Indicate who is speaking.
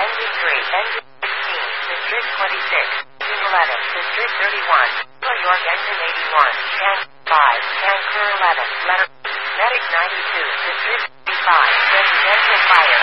Speaker 1: Engine 3, Engine 16, District 26, Engine 11, District 31, New York Engine 81, Tank 5, Tanker 11, Letter, Medic 92, District 35, Residential Fire.